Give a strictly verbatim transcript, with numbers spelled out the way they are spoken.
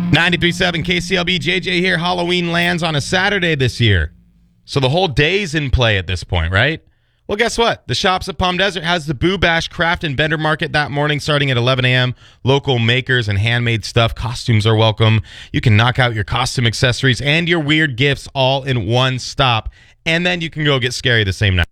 ninety-three point seven K C L B, J J here. Halloween lands on a Saturday this year. So the whole day's in play at this point, right? Well, guess what? The Shops at Palm Desert has the Boo Bash Craft and Vendor Market that morning starting at eleven a.m. Local makers and handmade stuff. Costumes are welcome. You can knock out your costume accessories and your weird gifts all in one stop. And then you can go get scary the same night.